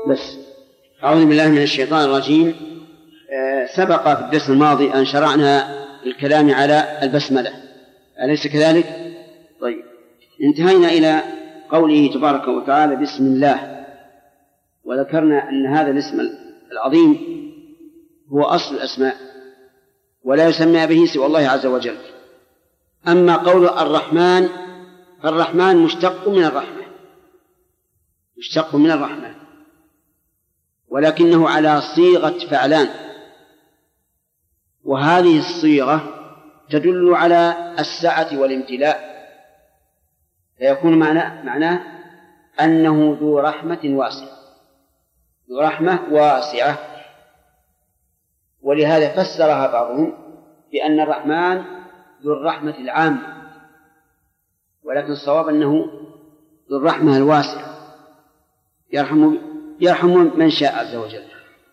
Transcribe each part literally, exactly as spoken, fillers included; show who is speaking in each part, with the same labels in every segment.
Speaker 1: بس. أعوذ بالله من الشيطان الرجيم. آه سبق في الدرس الماضي أن شرعنا الكلام على البسملة، أليس كذلك؟ طيب، انتهينا إلى قوله تبارك وتعالى بسم الله، وذكرنا أن هذا الاسم العظيم هو أصل الأسماء ولا يسمى به سوى الله عز وجل. أما قول الرحمن فالرحمن مشتق من الرحمة، مشتق من الرحمن، ولكنه على صيغة فعلان، وهذه الصيغة تدل على السعة والامتلاء، فيكون معناه معناه أنه ذو رحمة واسعة، ذو رحمة واسعة. ولهذا فسرها بعضهم بأن الرحمن ذو الرحمة العامة، ولكن الصواب أنه ذو الرحمة الواسعة، يرحم يرحم من شاء عز وجل.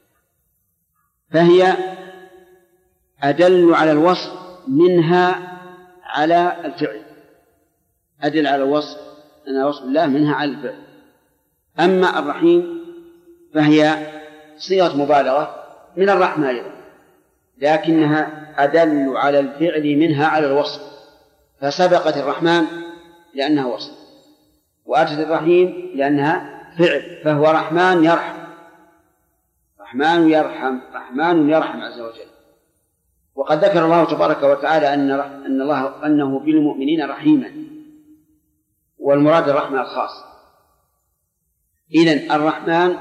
Speaker 1: فهي أدل على الوصف منها على الفعل، أدل على الوصف أن وصف الله منها على الفعل. أما الرحيم فهي صيغة مبالغة من الرحمة أيضا، لكنها أدل على الفعل منها على الوصف، فسبقت الرحمن لأنها وصف، وأتت الرحيم لأنها فعل، فهو رحمن يرحم، رحمن يرحم، رحمن يرحم عز وجل. وقد ذكر الله تبارك وتعالى أن أن الله أنه بالمؤمنين رحيما، والمراد الرحمة الخاص. إذن الرحمن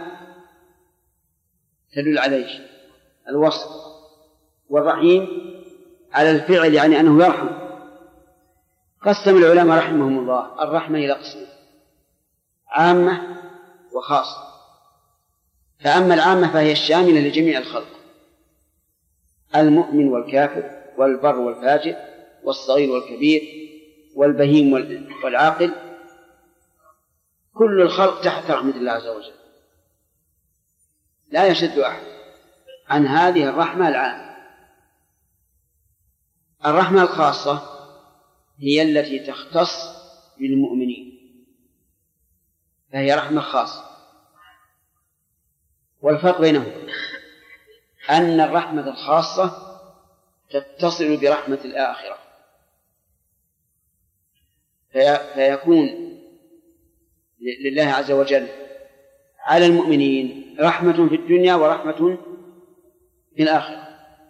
Speaker 1: تدل على إيش؟ الوصف، والرحيم على الفعل، يعني أنه يرحم. قسم العلماء رحمهم الله الرحمة إلى قسمين: عامة وخاصة. فأما العامة فهي الشاملة لجميع الخلق، المؤمن والكافر والبر والفاجر والصغير والكبير والبهيم والعاقل، كل الخلق تحت رحمة الله عز وجل، لا يشد أحد عن هذه الرحمة العامة. الرحمة الخاصة هي التي تختص بالمؤمنين، فهي رحمة خاصة. والفرق بينهم أن الرحمة الخاصة تتصل برحمة الآخرة، في فيكون لله عز وجل على المؤمنين رحمة في الدنيا ورحمة في الآخرة.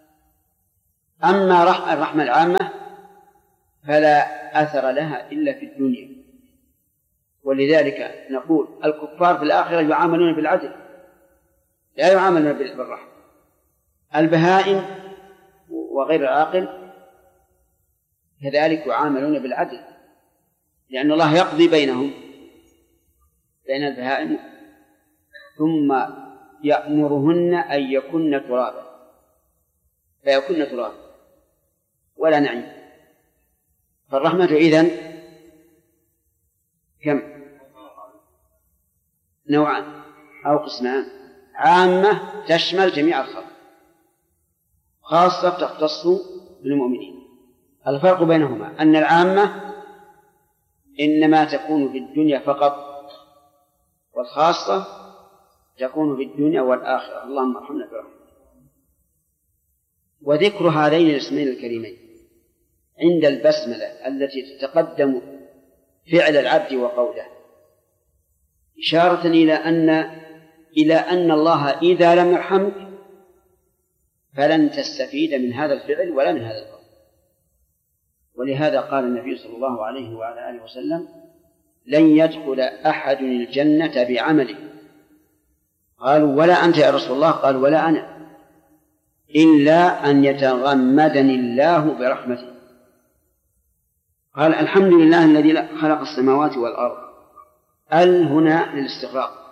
Speaker 1: أما الرحمة العامة فلا أثر لها إلا في الدنيا، ولذلك نقول الكفار في الآخرة يعاملون بالعدل، لا يعاملون بالرحمة. البهائم وغير العاقل كذلك يعاملون بالعدل، لأن الله يقضي بينهم بين البهائم ثم يأمرهن أن يكن ترابا فيكن ترابا ولا نعيم. فالرحمة إذن كم؟ نوعان أو قسمان: عامة تشمل جميع الخلق، خاصة تختص بالمؤمنين. الفرق بينهما أن العامة إنما تكون في الدنيا فقط، والخاصة تكون في الدنيا والآخرة. اللهم ارحمنا برحمتك. وذكر هذين الاسمين الكريمين عند البسملة التي تتقدم فعل العبد وقوله إشارة إلى أن إلى أن الله إذا لم يرحمك فلن تستفيد من هذا الفعل ولا من هذا القول. ولهذا قال النبي صلى الله عليه وعلى آله وسلم: لن يدخل أحد الجنة بعمله. قالوا: ولا أنت يا رسول الله؟ قال: ولا أنا، إلا أن يتغمدني الله برحمته. قال: الحمد لله الذي خلق السماوات والأرض. ال هنا للاستغراق،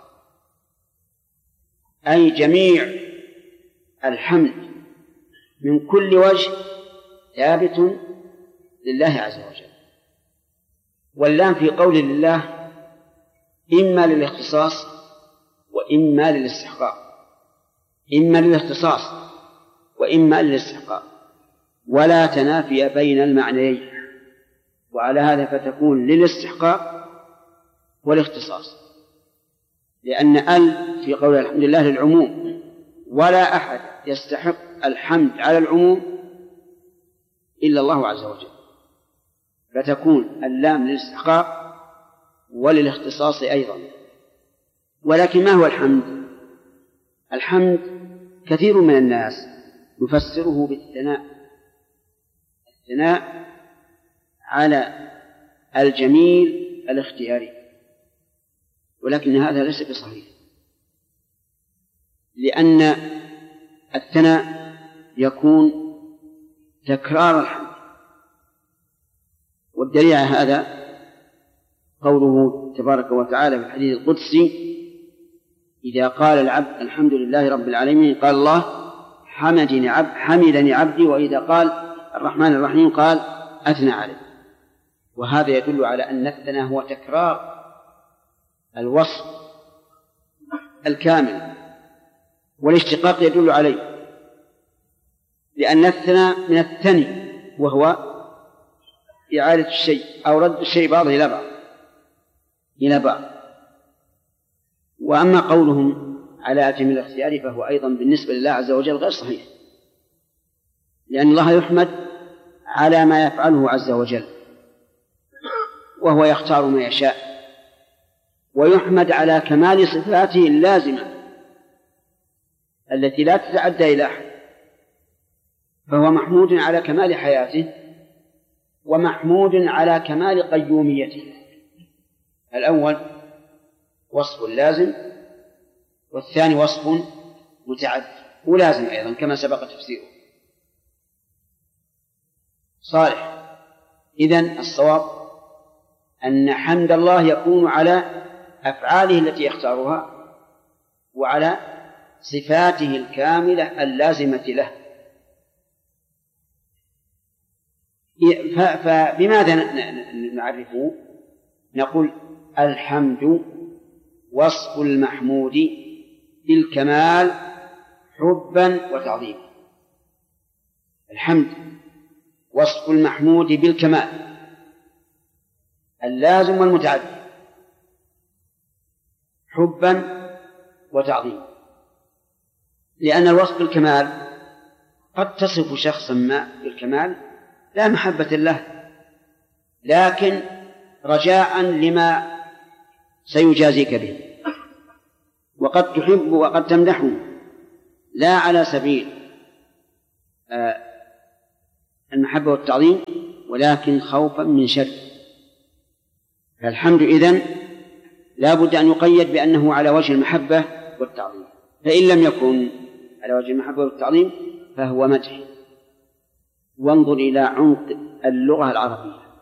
Speaker 1: أي جميع الحمد من كل وجه ثابت لله عز وجل. واللام في قول لله إما للاختصاص وإما للاستحقاق، إما للاختصاص وإما للاستحقاق، ولا تنافي بين المعنيين، وعلى هذا فتكون للاستحقاق والاختصاص، لأن ال في قول الحمد لله للعموم، ولا أحد يستحق الحمد على العموم إلا الله عز وجل، فتكون اللام للاستحقاق وللاختصاص أيضا. ولكن ما هو الحمد؟ الحمد كثير من الناس يفسره بالثناء، الثناء على الجميل الاختياري، ولكن هذا ليس بصحيح، لأن الثناء يكون تكرار الحمد، والدليل على هذا قوله تبارك وتعالى في الحديث القدسي: إذا قال العبد الحمد لله رب العالمين قال الله حمدني عبد حمدني عبدي، وإذا قال الرحمن الرحيم قال أثنى عليه. وهذا يدل على أن الثناء هو تكرار الوصف الكامل، والاشتقاق يدل عليه، لأن الثناء من الثني وهو إعادة الشيء أو رد الشيء بعضه إلى بعض إلى بعض. وأما قولهم على جميل الاختيار فهو أيضا بالنسبة لله عز وجل غير صحيح، لأن الله يحمد على ما يفعله عز وجل، وهو يختار ما يشاء، ويحمد على كمال صفاته اللازمة التي لا تتعدى إلى أحد، فهو محمود على كمال حياته ومحمود على كمال قيوميته. الأول وصف لازم، والثاني وصف متعدي ولازم أيضا كما سبق تفسيره. صالح. إذن الصواب أن حمد الله يكون على أفعاله التي يختارها وعلى صفاته الكاملة اللازمة له. فبماذا نعرفه؟ نقول الحمد وصف المحمود بالكمال حبا وتعظيما. الحمد وصف المحمود بالكمال اللازم والمتعدي حبا وتعظيما، لأن الوصف بالكمال قد تصف شخصا ما بالكمال لا محبة له، لكن رجاء لما سيجازيك به، وقد تحب وقد تمدحه لا على سبيل المحبة والتعظيم ولكن خوفا من شر. فالحمد إذن لا بد أن يقيد بأنه على وجه المحبة والتعظيم، فإن لم يكن على وجه المحبة والتعظيم فهو مدح. وانظر إلى عمق اللغة العربية،